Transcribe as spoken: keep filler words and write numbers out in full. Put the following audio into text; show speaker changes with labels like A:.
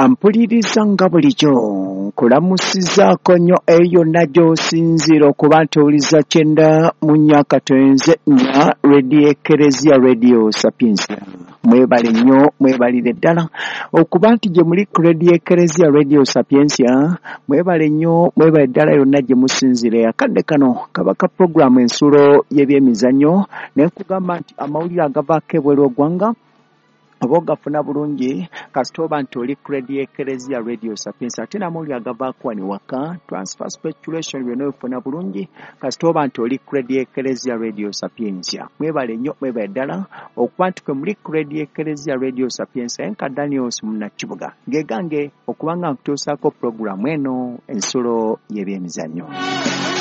A: Ampuliriza nga bulijjo nkulamusizaako nnyo eyo yonna gy'osinziira okuba nti owuliza kyenda mu nnyakatonze nnya Radio Eklezia Radio Sapiensia. Mwebale nnyo mwebalire ddala okuba nti gye muli ku Radio Eklezia Radio Sapiensia. Mwebale nnyo mwebale ddala yonna gye musinziira. Akadde kano kabaka programu ensulo y'ebyemizannyo ne nkugamba nti amawulire agavaako ebweru w'eggwanga abo gafuna bulungi kasita oba nti oli ku Radio Eklezia Radio Sapiensia ate n'amawulire agavaako wano ewaka transfer speculation byonna bifuna bulungi kasita oba nti oli ku Radio Eklezia Radio Sapiensia. Mwebale nnyo mwebale ddala okuba nti kwe muli ku Radio Eklezia Radio Sapiensia. Enka Daniels Munnakibuga gegange okuba nga nkutuusaako programu eno ensulo y'ebyemizannyo.